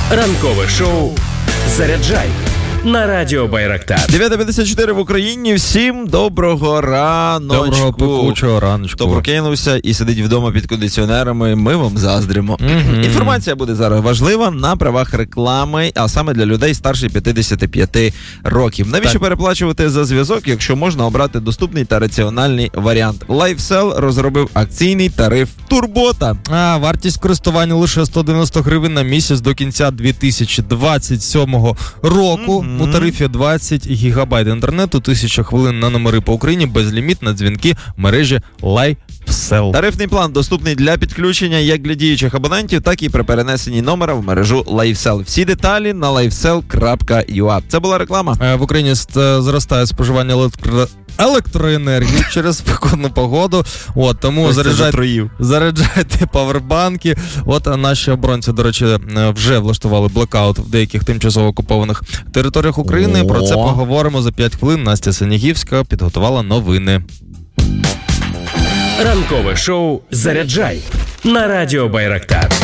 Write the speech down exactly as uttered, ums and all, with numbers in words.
Ранкове шоу «Заряджай» на радіо Байрактар. дев'ята п'ятдесят чотири в Україні. Всім доброго раночку. Доброго пекучого раночку. Хто прокинувся і сидить вдома під кондиціонерами, ми вам заздримо. Mm-hmm. Інформація буде зараз важлива на правах реклами, а саме для людей старше п'ятдесят п'ять років. Навіщо так. переплачувати за зв'язок, якщо можна обрати доступний та раціональний варіант? LifeSell розробив акційний тариф Турбота. А, вартість користування лише сто дев'яносто гривень на місяць до кінця дві тисячі двадцять сьомого року. Mm-hmm. У тарифі двадцять гігабайт інтернету, тисяча хвилин на номери по Україні, безліміт на дзвінки в мережі LifeSell. Тарифний план доступний для підключення як для діючих абонентів, так і при перенесенні номера в мережу LifeSell. Всі деталі на лайфсел крапка ю а. Це була реклама. В Україні зростає споживання електро... електроенергії через спекотну погоду. От, тому заряджайте, заряджайте павербанки. От наші оборонці, до речі, вже влаштували блекаут в деяких тимчасово окупованих територіях України. О. Про це поговоримо за п'ять хвилин. Настя Синігівська підготувала новини. Ранкове шоу «Заряджай» на радіо Байрактар.